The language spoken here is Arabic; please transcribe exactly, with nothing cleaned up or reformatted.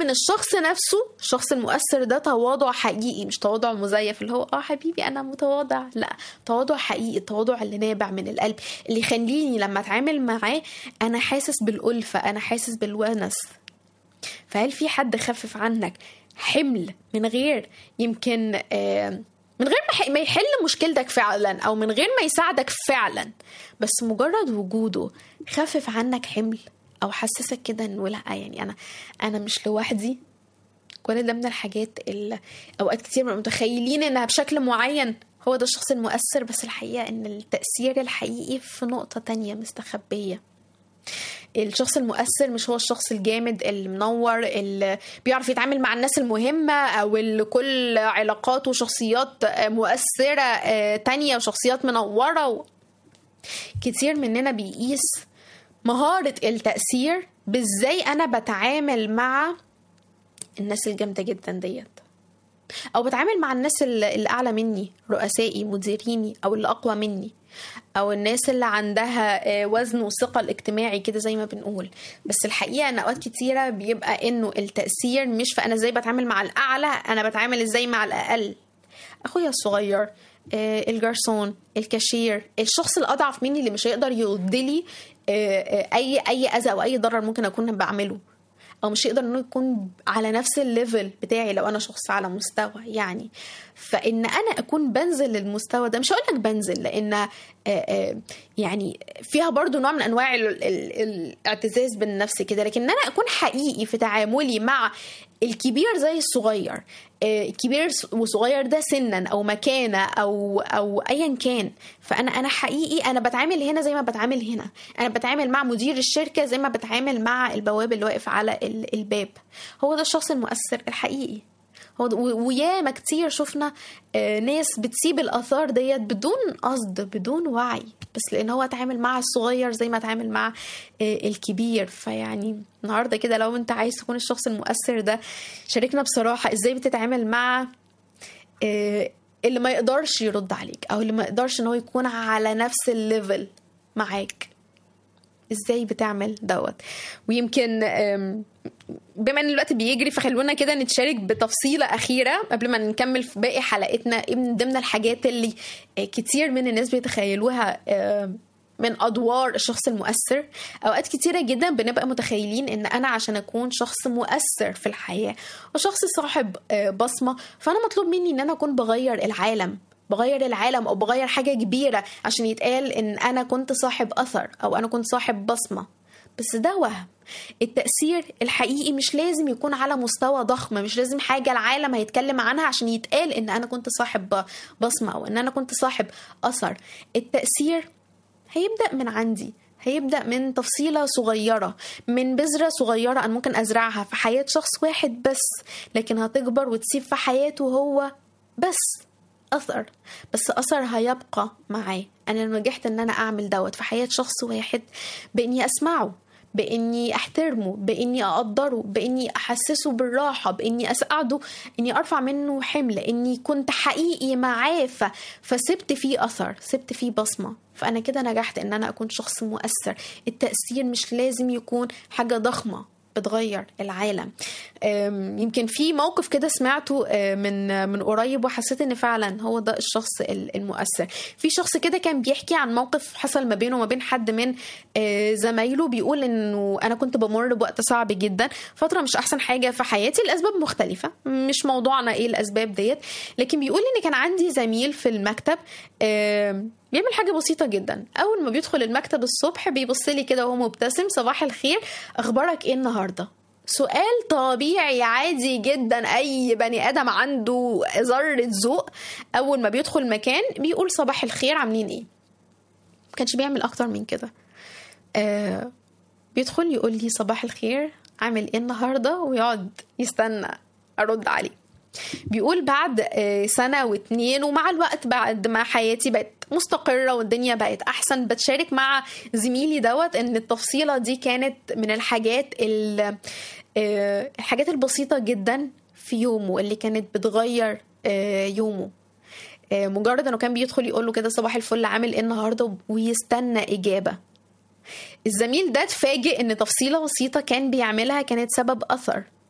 من الشخص نفسه، الشخص المؤثر ده تواضع حقيقي، مش تواضع مزيف اللي هو اه حبيبي انا متواضع، لا، تواضع حقيقي، التواضع اللي نابع من القلب، اللي يخليني لما اتعامل معاه انا حاسس بالألفة، انا حاسس بالونس. فهل في حد خفف عنك حمل من غير يمكن آه من غير ما يحل مشكلتك فعلا، او من غير ما يساعدك فعلا، بس مجرد وجوده خفف عنك حمل، او حسسك كده انه لا يعني انا انا مش لوحدي؟ كل ده من الحاجات اللي اوقات كتير متخيلين انها بشكل معين هو ده الشخص المؤثر، بس الحقيقة ان التأثير الحقيقي في نقطة تانية مستخبية. الشخص المؤثر مش هو الشخص الجامد المنور اللي بيعرف يتعامل مع الناس المهمة، او اللي كل علاقاته وشخصيات مؤثرة تانية وشخصيات منورة. كتير مننا بيقيس مهارة التأثير بازاي انا بتعامل مع الناس الجامدة جدا ديت، او بتعامل مع الناس اللي اعلى مني، رؤسائي، مديريني، او اللي اقوى مني، او الناس اللي عندها وزن وثقل اجتماعي كده زي ما بنقول. بس الحقيقة ان اوقات كتيرة بيبقى انه التأثير مش في انا ازاي بتعامل مع الاعلى، انا بتعامل ازاي مع الاقل، اخويا الصغير، الجرسون، الكاشير، الشخص الاضعف مني اللي مش هيقدر يردلي اي اي اذى او اي ضرر ممكن اكون بعمله، او مش يقدر انه يكون على نفس الليفل بتاعي لو انا شخص على مستوى يعني. فان انا اكون بنزل للمستوى ده، مش هقول لك بنزل لان يعني فيها برضو نوع من انواع الاعتزاز بالنفس كده، لكن انا اكون حقيقي في تعاملي مع الكبير زي الصغير، الكبير وصغير ده سنا او مكانه او او ايا كان. فانا انا حقيقي انا بتعامل هنا زي ما بتعامل هنا، انا بتعامل مع مدير الشركه زي ما بتعامل مع البواب اللي واقف على الباب. هو ده الشخص المؤثر الحقيقي. وياما كتير شفنا ناس بتسيب الآثار ديت بدون قصد، بدون وعي، بس لأن هو تعامل مع الصغير زي ما تعامل مع الكبير. فيعني النهاردة كده لو انت عايز تكون الشخص المؤثر ده، شاركنا بصراحة ازاي بتتعامل مع اللي ما يقدرش يرد عليك، او اللي ما يقدرش ان هو يكون على نفس الليفل معاك، ازاي بتعمل دوت. ويمكن بما ان الوقت بيجري فخلونا كده نتشارك بتفصيلة أخيرة قبل ما نكمل في باقي حلقتنا. من ضمن الحاجات اللي كتير من الناس بيتخيلوها من أدوار الشخص المؤثر، أوقات كتيرة جدا بنبقى متخيلين إن أنا عشان أكون شخص مؤثر في الحياة وشخص صاحب بصمة، فأنا مطلوب مني إن أنا أكون بغير العالم، بغير العالم أو بغير حاجة كبيرة عشان يتقال إن أنا كنت صاحب أثر أو أنا كنت صاحب بصمة. بس ده وهم. التأثير الحقيقي مش لازم يكون على مستوى ضخم، مش لازم حاجة العالم هيتكلم عنها عشان يتقال إن أنا كنت صاحب بصمة أو إن أنا كنت صاحب أثر. التأثير هيبدأ من عندي، هيبدأ من تفصيلة صغيرة، من بذرة صغيرة أنا ممكن أزرعها في حياة شخص واحد بس، لكن هتكبر وتسيب في حياته هو بس أثر، بس أثر هيبقى معاه. أنا نجحت أن أنا أعمل دوت في حياة شخص واحد بإني أسمعه، بإني أحترمه، بإني أقدره، بإني أحسسه بالراحة، بإني أساعده، إني أرفع منه حمل، إني كنت حقيقي معاه فسبت فيه أثر، سبت فيه بصمة. فأنا كده نجحت إن أنا أكون شخص مؤثر. التأثير مش لازم يكون حاجة ضخمة بتغير العالم. يمكن في موقف كده سمعته من من قريب وحسيت ان فعلا هو ده الشخص المؤثر. في شخص كده كان بيحكي عن موقف حصل ما بينه وما بين حد من زمايله، بيقول انه انا كنت بمر بوقت صعب جدا، فترة مش احسن حاجة في حياتي لاسباب مختلفة، مش موضوعنا ايه الاسباب ديت، لكن بيقول ان كان عندي زميل في المكتب بيعمل حاجة بسيطة جدا. أول ما بيدخل المكتب الصبح بيبص لي كده وهو مبتسم، صباح الخير، أخبارك إيه النهاردة؟ سؤال طبيعي عادي جدا، أي بني آدم عنده ذرة ذوق أول ما بيدخل مكان بيقول صباح الخير، عاملين إيه؟ مكانش بيعمل أكتر من كده. آه بيدخل يقول لي صباح الخير، عامل إيه النهاردة، ويقعد يستنى أرد عليه. بيقول بعد سنة واتنين ومع الوقت بعد ما حياتي بقت مستقرة والدنيا بقت أحسن، بتشارك مع زميلي دوت إن التفصيلة دي كانت من الحاجات الحاجات البسيطة جدا في يومه اللي كانت بتغير يومه. مجرد أنه كان بيدخل يقول له كده صباح الفل، عامل إيه النهاردة، ويستنى إجابة. الزميل ده تفاجئ إن تفصيلة بسيطة كان بيعملها كانت سبب أثر